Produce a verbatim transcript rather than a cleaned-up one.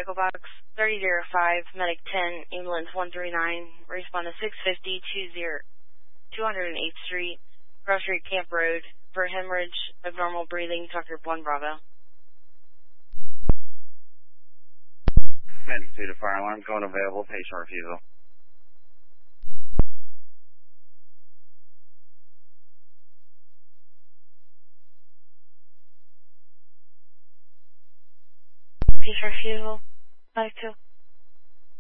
medical box thirty zero five, medic ten, ambulance one three nine, respond to six fifty, two hundred eighth Street, Cross Street Camp Road, for hemorrhage, abnormal breathing, Tucker one Bravo. Medic two to fire alarm, going available, patient refusal. Patient refusal, medic two.